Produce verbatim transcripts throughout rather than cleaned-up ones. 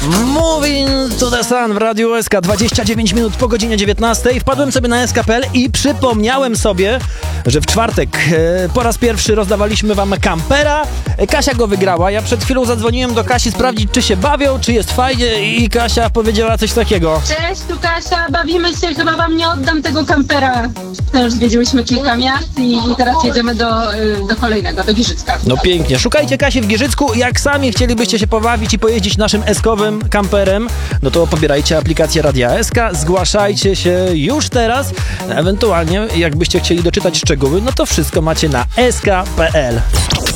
Moving to the Sun w Radiu S K, dwadzieścia dziewięć minut po godzinie dziewiętnastej. Wpadłem sobie na S K kropka P L i przypomniałem sobie, że w czwartek e, po raz pierwszy rozdawaliśmy wam kampera. E, Kasia go wygrała. Ja przed chwilą zadzwoniłem do Kasi sprawdzić, czy się bawią, czy jest fajnie, i Kasia powiedziała coś takiego. Cześć, tu Kasia, bawimy się, chyba wam nie oddam tego kampera. Też zwiedziłyśmy kilka miast i teraz jedziemy do, y, do kolejnego, do Giżycka. No pięknie. Szukajcie Kasi w Giżycku. Jak sami chcielibyście się pobawić i pojeździć naszym eskowym kamperem, no to pobierajcie aplikację Radia S K, zgłaszajcie się już teraz. Ewentualnie, jakbyście chcieli doczytać szczegóły, no to wszystko macie na S K kropka P L.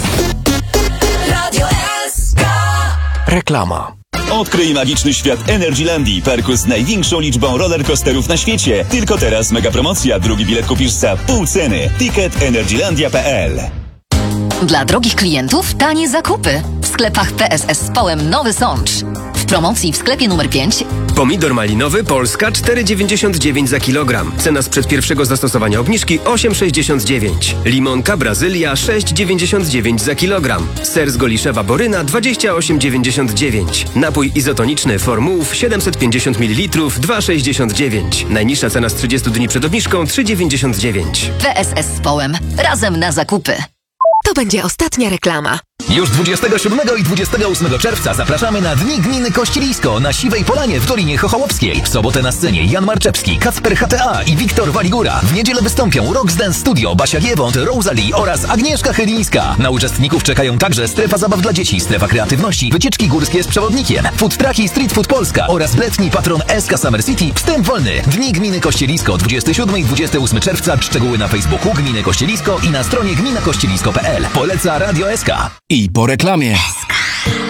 Radio S K. Reklama. Odkryj magiczny świat Energylandii, parku z największą liczbą rollercoasterów na świecie. Tylko teraz mega promocja, drugi bilet kupisz za pół ceny. Ticket energylandia kropka P L. Dla drogich klientów tanie zakupy. W sklepach P S S z Połem nowy sącz. W promocji w sklepie numer pięć. Pomidor malinowy Polska cztery dziewięćdziesiąt dziewięć za kilogram. Cena sprzed pierwszego zastosowania obniżki osiem sześćdziesiąt dziewięć. Limonka Brazylia sześć dziewięćdziesiąt dziewięć za kilogram. Ser z Goliszewa Boryna dwadzieścia osiem dziewięćdziesiąt dziewięć. Napój izotoniczny Formułów siedemset pięćdziesiąt mililitrów dwa dziewięćdziesiąt dziewięć. Najniższa cena z trzydziestu dni przed obniżką trzy dziewięćdziesiąt dziewięć. P S S z Połem. Razem na zakupy. To będzie ostatnia reklama. Już dwudziestego siódmego i dwudziestego ósmego czerwca zapraszamy na Dni Gminy Kościelisko na Siwej Polanie w Dolinie Chochołowskiej. W sobotę na scenie Jan Marczewski, Kacper H T A i Wiktor Waligura. W niedzielę wystąpią Rocks Dance Studio, Basia Giewont, Rosalie oraz Agnieszka Chylińska. Na uczestników czekają także strefa zabaw dla dzieci, strefa kreatywności, wycieczki górskie z przewodnikiem, food trucki Street Food Polska oraz letni patron S K Summer City, wstęp wolny. Dni Gminy Kościelisko, dwudziestego siódmego i dwudziestego ósmego czerwca. Szczegóły na Facebooku Gminy Kościelisko i na stronie gmina kościelisko kropka P L. Poleca Radio S K. I po reklamie.